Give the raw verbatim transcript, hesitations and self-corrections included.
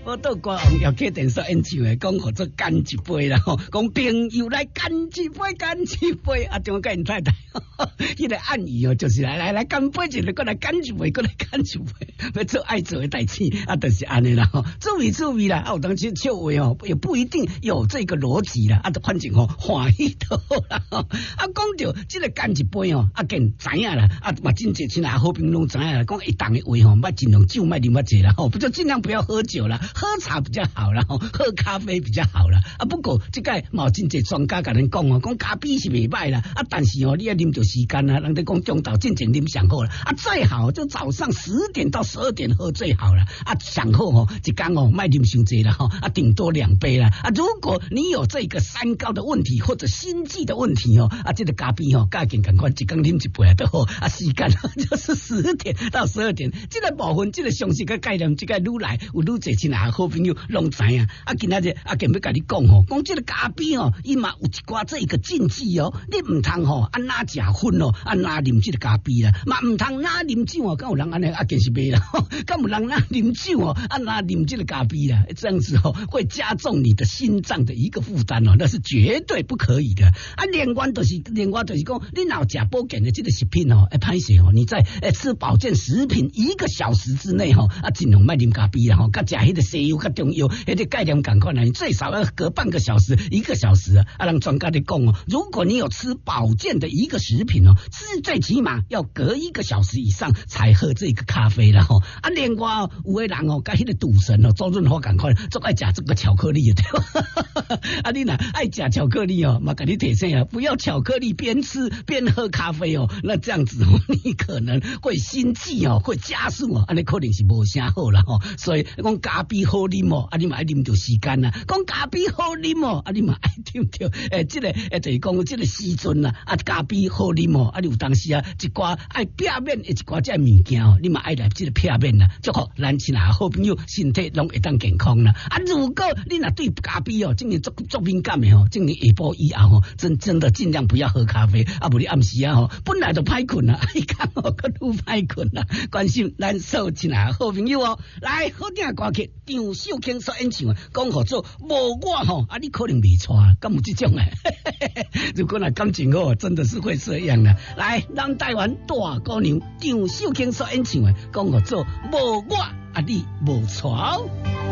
我到高雄要客电所演唱的，讲合作干一杯啦，吼，讲朋友来干一杯，干一杯，啊，中间太太，迄个暗语哦，就是来来来干杯一个，过来干一杯，过来干一杯，要做爱做的代志，啊，就是安尼啦，注意注意啦，啊，有当时笑话哦，也不一定有这个逻辑啦，啊，反正哦，欢喜就好啦，啊，讲到这个干一杯哦，啊，见知影啦，啊，嘛真济亲爱好朋友拢知影啦，讲一档的话吼，莫尽量酒莫啉较济啦，吼，不就尽量不要喝酒啦，喝茶比较好啦，吼，喝咖啡比较好啦，啊，不过这个嘛真济专家甲咱讲哦，讲咖啡是袂歹啦，啊，但是哦，你要啉着时间啊，人哋讲中昼进前啉上好啦，啊，最好就早上十点到十二点喝最好啦，啊，上好哦，一缸哦，莫啉伤济啦，吼，啊，顶多两杯啦，啊，如果你有这个三高的问题或者心悸的问题哦，啊，这个咖啡哦，加紧赶快一缸啉一杯都好，啊，时间就是十点到十二点，这个部分，这个详细的概念，这个愈来有愈侪亲爱好朋友拢知影，啊，今仔日啊，今要甲你讲吼，讲这个咖啡哦，伊嘛有一寡这个禁忌哦，你唔通吼，安那食薰哦，安那啉这个咖啡啦，嘛唔通那啉酒哦，敢有人安尼啊，更是袂啦，敢有人那啉酒哦，安那啉这个咖啡啦，这样子哦，会加重你的心脏的一个负担哦，那是绝对不可以的。啊，另外就是另外就是讲，你若有食保健的这个食品哦，哎，歹势哦，你在诶吃保健食品一个小时之内吼，啊，尽量莫啉咖啡啦吼，甲食迄个西药较重要，迄个概念共款啦，你最少要隔半个小时、一个小时啊。啊，让专家在讲哦，如果你有吃保健的一个食品哦，是最起码要隔一个小时以上才喝这个咖啡啦吼。啊，另外哦，有的人哦，甲迄个赌神哦，周润发共款，总爱食这个巧克力的对吧？啊，你若爱食巧克力哦，嘛甲你提醒啊，不要巧克力边吃边喝咖啡哦，那这样子哦，你可能会心悸哦，会加速哦，安尼可能是无啥好啦吼。所以讲咖啡好啉哦，啊你嘛爱啉着时间啦。讲咖啡好啉哦，啊你嘛爱啉着诶，这个诶就是讲这个时阵啦，啊咖啡好啉哦，啊你有当时啊一寡爱避免一寡这物件哦，你嘛爱来这个避免啦，祝福咱亲爱好朋友身体拢会当健康啦。啊如果你若对咖啡哦，今年做做敏感的哦，今年下晡以后哦，真真的尽量不要喝咖啡，啊不你暗时啊吼，本来就歹困啦，一讲哦，更愈歹困啦。关心咱所亲爱好朋友哦，来好听歌曲，张秀卿所演唱的，讲好做无我吼，啊你可能未错，敢有这种诶？如果若感情好，真的是会这样的。来，咱台湾大姑娘张秀卿所演唱的，讲好做无我，啊你无错。